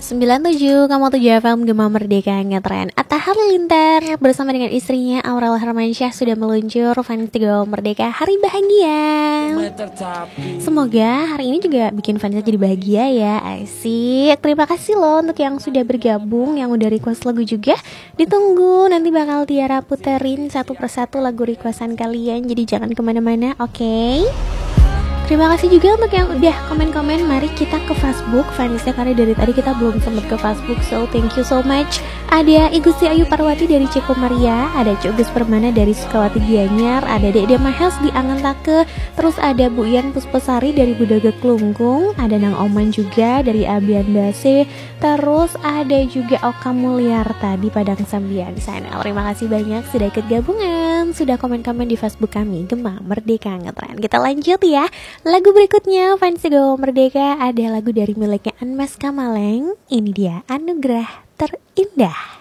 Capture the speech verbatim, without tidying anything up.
sembilan tujuh koma tujuh F M Gema Merdeka Ngetren. Atta Halilintar bersama dengan istrinya Aurel Hermansyah sudah meluncur fans Gema Merdeka Hari Bahagia. Semoga hari ini juga bikin fansnya jadi bahagia ya. Asik. Terima kasih loh untuk yang sudah bergabung, yang udah request lagu juga. Ditunggu nanti bakal Tiara puterin satu persatu lagu requestan kalian. Jadi jangan kemana-mana, oke? Okay? Terima kasih juga untuk yang udah komen-komen. Mari kita ke Facebook fansnya, karena dari tadi kita belum sempat ke Facebook. So thank you so much. Ada Igusti Ayu Parwati dari Ceko Maria, ada Cugus Permana dari Sukawati Gianyar, ada Dede Mahels di Angantake, terus ada Bu Ian Puspesari dari Budaga Klungkung, ada Nang Oman juga dari Abian Base, terus ada juga Oka Mulyarta di Padang Sambian sana. Terima kasih banyak sudah ikut gabungan, sudah komen-komen di Facebook kami Gema Merdeka Ngetren. Kita lanjut ya. Lagu berikutnya fans Gema Merdeka ada lagu dari miliknya Anmes Kamaleng. Ini dia Anugerah Terindah.